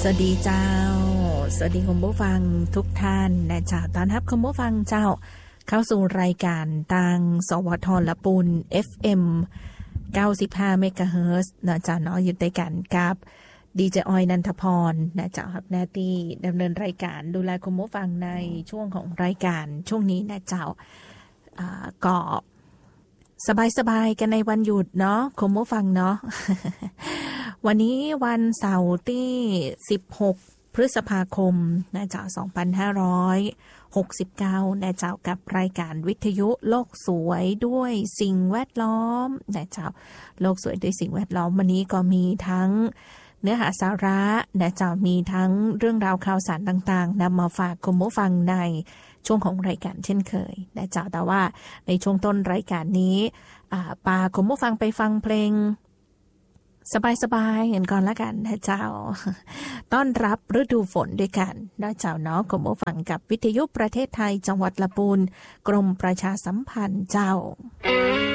สวัสดีเจ้าสวัสดีคุณผู้ฟังทุกท่านนะเจ้าต้อนรับคุณผู้ฟังเจ้าเข้าสู่รายการทางสวทละปูน FM 95 เมกะเฮิรตซ์นะเจ้าเนาะอยู่ด้วยกันกับดีเจออยนันทพรนะเจ้าครับหน้าที่ดำเนินรายการดูแลคุณผู้ฟังในช่วงของรายการช่วงนี้นะเจ้าก็สบายๆกันในวันหยุดเนาะคุณผู้ฟังเนาะ วันนี้วันเสาร์ที่16พฤษภาคมนะเจ้า2569นะเจ้ากับรายการวิทยุโลกสวยด้วยสิ่งแวดล้อมนะเจ้าโลกสวยด้วยสิ่งแวดล้อมวันนี้ก็มีทั้งเนื้อหาสาระนะเจ้ามีทั้งเรื่องราวข่าวสารต่างๆนำมาฝากคุณผู้ฟังในช่วงของรายการเช่นเคยนะเจ้าแต่ว่าในช่วงต้นรายการนี้พาคุณผู้ฟังไปฟังเพลงสบายๆกันก่อนละกันนะเจ้าต้อนรับฤดูฝนด้วยกันนะเจ้าเนาะคุณผู้ฟังกับวิทยุประเทศไทยจังหวัดลำพูนกรมประชาสัมพันธ์เจ้า